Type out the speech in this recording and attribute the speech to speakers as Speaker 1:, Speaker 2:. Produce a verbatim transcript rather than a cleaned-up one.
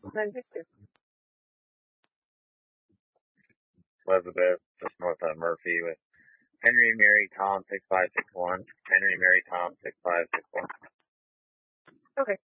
Speaker 1: nine six two.
Speaker 2: Elizabeth, just north of Murphy with Henry Mary Tom six five six one. Henry Mary Tom six five six one.
Speaker 1: Okay.